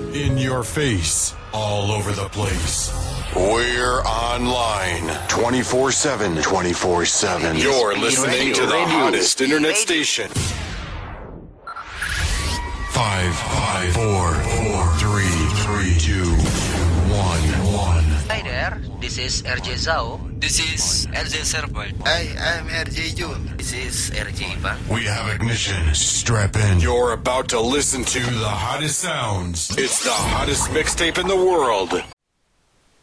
In your face. All over the place. We're online 24/7. 24/7. You're listening to the hottest internet station. 5, 4, 3, 2, 1. Hi there, this is RJ Zhao. This is LJ Serval. Hi, I'm RJ Jun. This is RJ Ivan. We have ignition. Strap in. You're about to listen to the hottest sounds. It's the hottest mixtape in the world.